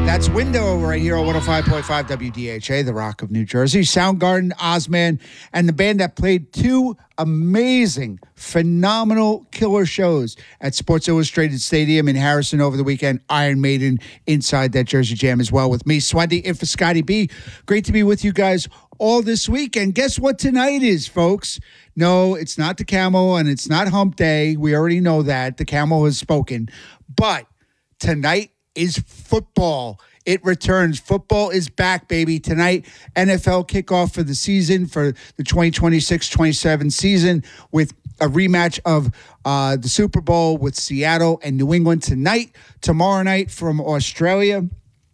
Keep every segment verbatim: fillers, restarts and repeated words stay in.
That's Window right here on one oh five point five W D H A, the Rock of New Jersey. Soundgarden, Ozman, and the band that played two amazing, phenomenal, killer shows at Sports Illustrated Stadium in Harrison over the weekend. Iron Maiden inside that Jersey Jam as well with me, Swendy, and for Scotty B. Great to be with you guys all this week. And guess what tonight is, folks? No, it's not the Camel and it's not Hump Day. We already know that. The Camel has spoken. But tonight is football. It returns. Football is back, baby. Tonight, N F L kickoff for the season, for the twenty twenty-six twenty-seven season, with a rematch of uh, the Super Bowl with Seattle and New England tonight. Tomorrow night from Australia,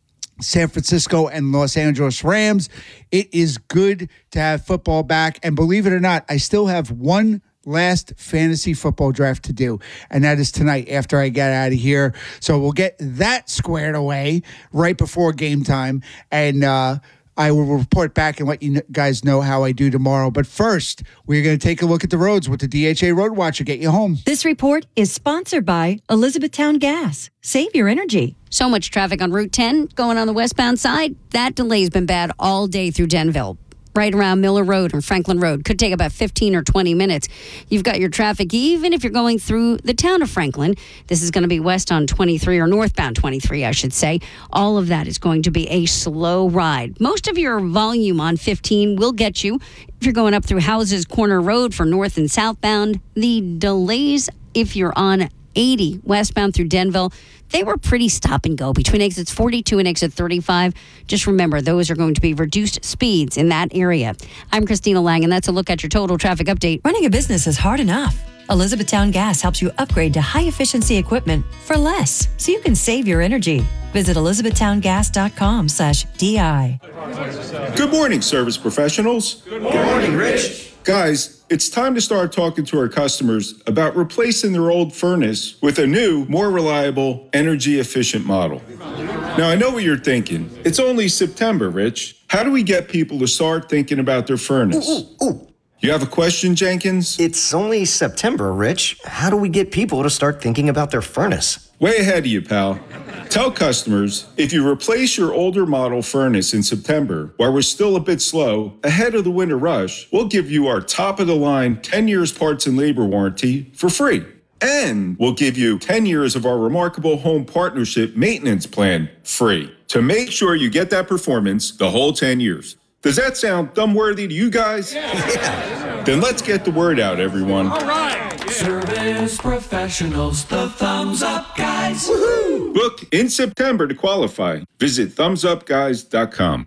San Francisco and Los Angeles Rams. It is good to have football back. And believe it or not, I still have one last fantasy football draft to do, and that is tonight after I get out of here. So we'll get that squared away right before game time, and uh, I will report back and let you guys know how I do tomorrow. But first, we're going to take a look at the roads with the D H A Road Watcher. Get you home. This report is sponsored by Elizabethtown Gas. Save your energy. So much traffic on Route ten going on the westbound side. That delay's been bad all day through Denville. Right around Miller Road and Franklin Road. Could take about fifteen or twenty minutes. You've got your traffic, even if you're going through the town of Franklin. This is going to be west on twenty-three, or northbound twenty-three, I should say. All of that is going to be a slow ride. Most of your volume on fifteen will get you if you're going up through Houses Corner Road for north and southbound. The delays, if you're on eighty westbound through Denville, they were pretty stop and go between exits forty-two and exit thirty-five. Just remember, those are going to be reduced speeds in that area. I'm Christina Lang, and that's a look at your total traffic update. Running a business is hard enough. Elizabethtown Gas helps you upgrade to high-efficiency equipment for less, so you can save your energy. Visit elizabethtowngas.com slash DI. Good morning, service professionals. Good morning, Rich. Guys, it's time to start talking to our customers about replacing their old furnace with a new, more reliable, energy-efficient model. Now, I know what you're thinking. It's only September, Rich. How do we get people to start thinking about their furnace? Ooh, ooh, ooh. You have a question, Jenkins? It's only September, Rich. How do we get people to start thinking about their furnace? Way ahead of you, pal. Tell customers, if you replace your older model furnace in September, while we're still a bit slow, ahead of the winter rush, we'll give you our top-of-the-line ten years parts and labor warranty for free. And we'll give you ten years of our remarkable home partnership maintenance plan free to make sure you get that performance the whole ten years. Does that sound thumb-worthy to you guys? Yeah. Then let's get the word out, everyone. All right. Yeah. Service professionals, the Thumbs Up Guys. Woohoo! Book in September to qualify. Visit thumbs up guys dot com.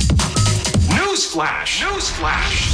Newsflash! Newsflash!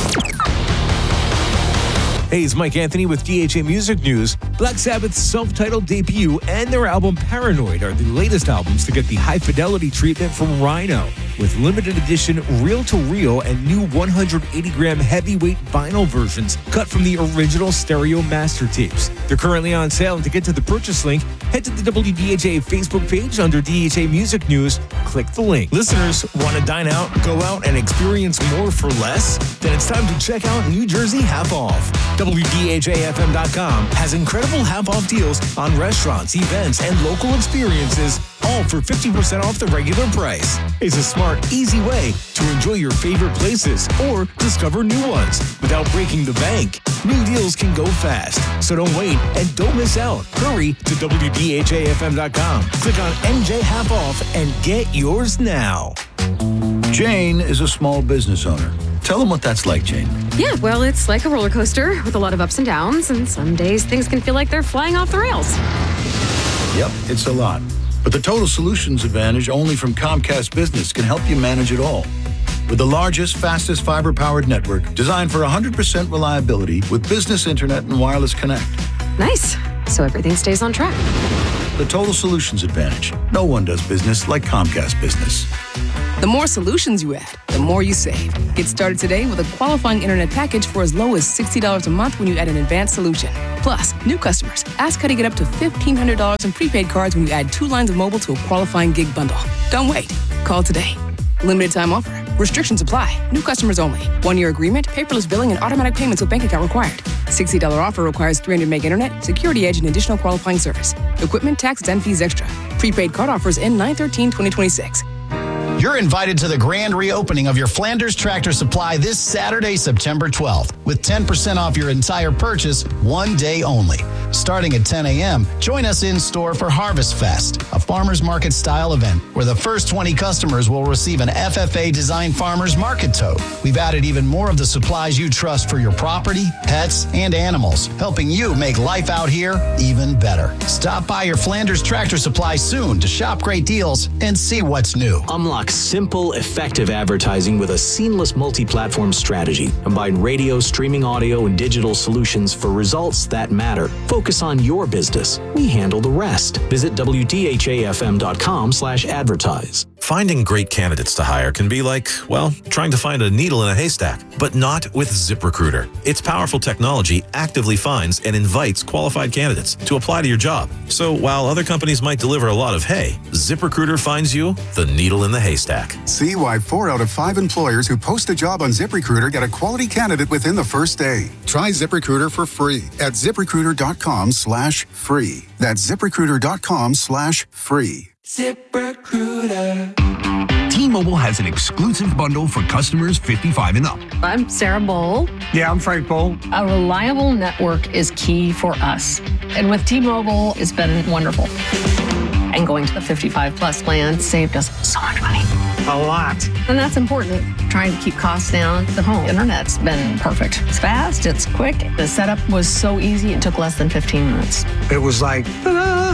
Hey, it's Mike Anthony with D H A Music News. Black Sabbath's self-titled debut and their album Paranoid are the latest albums to get the high-fidelity treatment from Rhino, with limited edition reel-to-reel and new one hundred eighty gram heavyweight vinyl versions cut from the original stereo master tapes. They're currently on sale, and to get to the purchase link, head to the W D H A Facebook page under D H A Music News. Click the link. Listeners, want to dine out, go out, and experience more for less? Then it's time to check out New Jersey Half Off. W D H A F M dot com has incredible half-off deals on restaurants, events, and local experiences, all for fifty percent off the regular price. It's a smart, easy way to enjoy your favorite places or discover new ones without breaking the bank. New deals can go fast, so don't wait and don't miss out. Hurry to W D H A F M dot com. Click on N J Half Off and get yours now. Jane is a small business owner. Tell them what that's like, Jane. Yeah, well, it's like a roller coaster with a lot of ups and downs, and some days things can feel like they're flying off the rails. Yep, it's a lot. But the Total Solutions Advantage only from Comcast Business can help you manage it all. With the largest, fastest fiber-powered network designed for one hundred percent reliability with business internet and wireless connect. Nice. So everything stays on track. The Total Solutions Advantage. No one does business like Comcast Business. The more solutions you add, the more you save. Get started today with a qualifying internet package for as low as sixty dollars a month when you add an advanced solution. Plus, new customers, ask how to get up to fifteen hundred dollars in prepaid cards when you add two lines of mobile to a qualifying gig bundle. Don't wait. Call today. Limited time offer. Restrictions apply. New customers only. One-year agreement, paperless billing, and automatic payments with bank account required. sixty dollars offer requires three hundred meg internet, security edge, and additional qualifying service. Equipment, taxes, and fees extra. Prepaid card offers end nine thirteen twenty twenty-six. You're invited to the grand reopening of your Flanders Tractor Supply this Saturday, September twelfth, with ten percent off your entire purchase, one day only. Starting at ten a.m., join us in-store for Harvest Fest, a farmers market style event where the first twenty customers will receive an F F A-designed farmers market tote. We've added even more of the supplies you trust for your property, pets, and animals, helping you make life out here even better. Stop by your Flanders Tractor Supply soon to shop great deals and see what's new. Unlock simple, effective advertising with a seamless multi-platform strategy. Combine radio, streaming audio, and digital solutions for results that matter. Focus on your business. We handle the rest. Visit W D H A F M dot com slash advertise. Finding great candidates to hire can be like, well, trying to find a needle in a haystack, but not with ZipRecruiter. Its powerful technology actively finds and invites qualified candidates to apply to your job. So while other companies might deliver a lot of hay, ZipRecruiter finds you the needle in the haystack. See why four out of five employers who post a job on ZipRecruiter get a quality candidate within the first day. Try ZipRecruiter for free at ZipRecruiter.com slash free. That's ZipRecruiter.com slash free. ZipRecruiter. T-Mobile has an exclusive bundle for customers fifty-five and up. I'm Sarah Bowl. Yeah, I'm Frank Bowl. A reliable network is key for us. And with T-Mobile, it's been wonderful. And going to the fifty-five plus plan saved us so much money. A lot. And that's important. Trying to keep costs down. The home internet's been perfect. It's fast, it's quick. The setup was so easy, it took less than fifteen minutes. It was like, ta-da!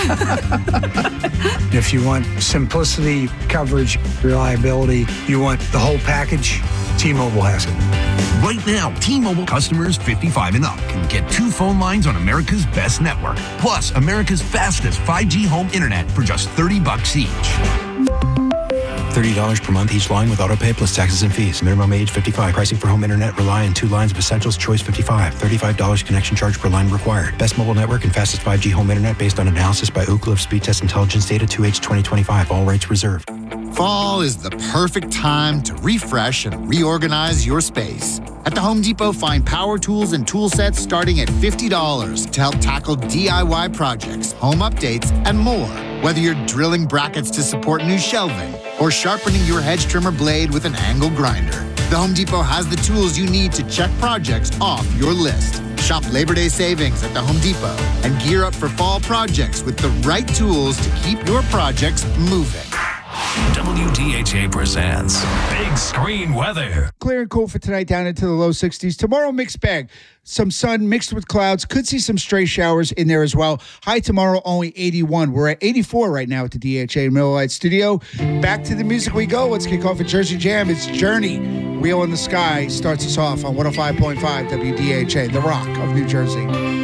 If you want simplicity, coverage, reliability, you want the whole package, T-Mobile has it. Right now, T-Mobile customers fifty-five and up can get two phone lines on America's best network, plus America's fastest five G home internet for just thirty bucks each. thirty dollars per month each line with autopay plus taxes and fees. Minimum age fifty-five. Pricing for home internet rely on two lines of essentials. Choice fifty-five. thirty-five dollars connection charge per line required. Best mobile network and fastest five G home internet based on analysis by Ookla of Speed Test Intelligence data two H twenty twenty-five. All rates reserved. Fall is the perfect time to refresh and reorganize your space. At the Home Depot, find power tools and tool sets starting at fifty dollars to help tackle D I Y projects, home updates, and more. Whether you're drilling brackets to support new shelving or sharpening your hedge trimmer blade with an angle grinder, the Home Depot has the tools you need to check projects off your list. Shop Labor Day savings at the Home Depot and gear up for fall projects with the right tools to keep your projects moving. W D H A presents Big Screen Weather. Clear and cool for tonight, down into the low sixties. Tomorrow, mixed bag. Some sun mixed with clouds. Could see some stray showers in there as well. High tomorrow, only eighty-one. We're at eighty-four right now at the D H A Miller Lite Studio. Back to the music we go. Let's kick off at Jersey Jam. It's Journey. Wheel in the Sky starts us off on one oh five point five W D H A, the Rock of New Jersey.